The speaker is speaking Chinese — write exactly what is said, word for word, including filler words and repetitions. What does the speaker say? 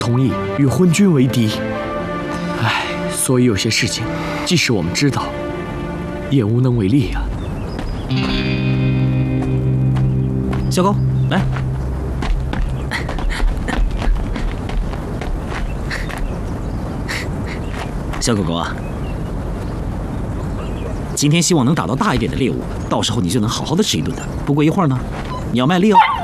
同意与昏君为敌。唉，所以有些事情，即使我们知道，也无能为力啊。 小狗，来。小狗狗啊，今天希望能打到大一点的猎物，到时候你就能好好的吃一顿的。不过一会儿呢，你要卖力哦。